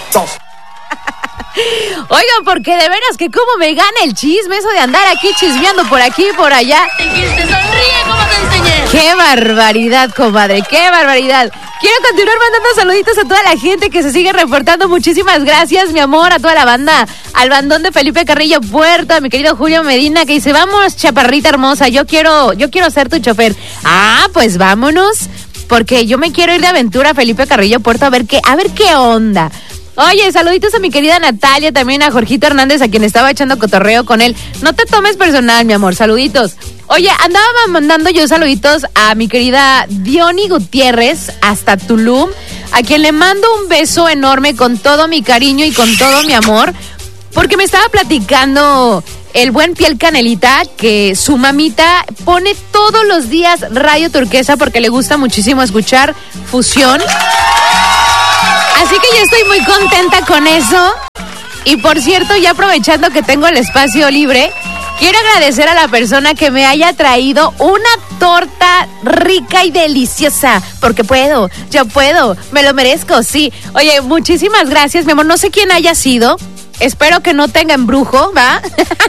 Oigan, porque de veras que cómo me gana el chisme, eso de andar aquí chismeando por aquí y por allá. Dijiste, sonríe como te enseñé. ¡Qué barbaridad, comadre! ¡Qué barbaridad! Quiero continuar mandando saluditos a toda la gente que se sigue reportando. Muchísimas gracias, mi amor, a toda la banda. Al bandón de Felipe Carrillo Puerto, a mi querido Julio Medina, que dice, vamos, chaparrita hermosa, yo quiero ser tu chofer. Ah, pues vámonos, porque yo me quiero ir de aventura a Felipe Carrillo Puerto a ver qué onda. Oye, saluditos a mi querida Natalia, también a Jorgito Hernández, a quien estaba echando cotorreo con él. No te tomes personal, mi amor, saluditos. Oye, andaba mandando yo saluditos a mi querida Diony Gutiérrez, hasta Tulum, a quien le mando un beso enorme con todo mi cariño y con todo mi amor, porque me estaba platicando el buen Piel Canelita que su mamita pone todos los días Radio Turquesa porque le gusta muchísimo escuchar Fusión. Así que yo estoy muy contenta con eso. Y por cierto, ya aprovechando que tengo el espacio libre, quiero agradecer a la persona que me haya traído una torta rica y deliciosa. Porque yo puedo, me lo merezco, sí. Oye, muchísimas gracias, mi amor. No sé quién haya sido. Espero que no tenga embrujo, ¿va?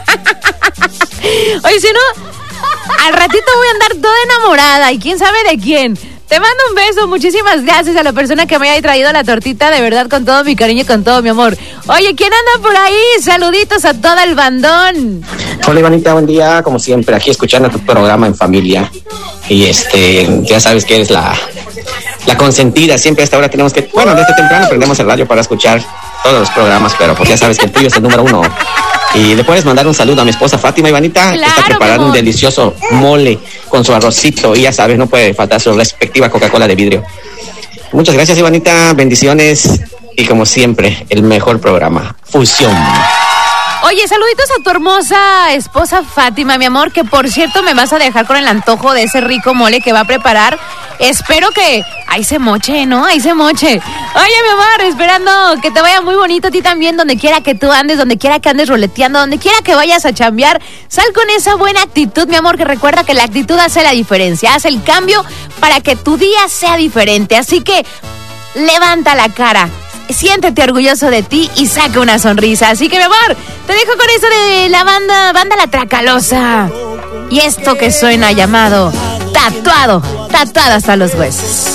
Oye, si no, al ratito voy a andar toda enamorada y quién sabe de quién. Te mando un beso, muchísimas gracias a la persona que me haya traído la tortita, de verdad, con todo mi cariño y con todo mi amor. Oye, ¿quién anda por ahí? Saluditos a todo el bandón. Hola, Ivanita, buen día, como siempre, aquí escuchando tu programa en familia. Y ya sabes que eres la consentida, siempre a esta hora tenemos que, desde temprano prendemos el radio para escuchar todos los programas, pero pues ya sabes que el tuyo es el número uno. Y le puedes mandar un saludo a mi esposa Fátima, Ivanita, claro, que está preparando un delicioso mole con su arrocito y ya sabes, no puede faltar su respectiva Coca-Cola de vidrio. Muchas gracias, Ivanita, bendiciones y como siempre, el mejor programa, Fusión. Oye, saluditos a tu hermosa esposa Fátima, mi amor, que por cierto me vas a dejar con el antojo de ese rico mole que va a preparar. Espero que ahí se moche, ¿no? Ahí se moche. Oye, mi amor, esperando que te vaya muy bonito a ti también, donde quiera que tú andes, donde quiera que andes roleteando, donde quiera que vayas a chambear. Sal con esa buena actitud, mi amor, que recuerda que la actitud hace la diferencia, hace el cambio para que tu día sea diferente. Así que levanta la cara. Siéntete orgulloso de ti y saca una sonrisa. Así que, mi amor, te dejo con eso de la banda La Tracalosa. Y esto que suena llamado Tatuado hasta los huesos.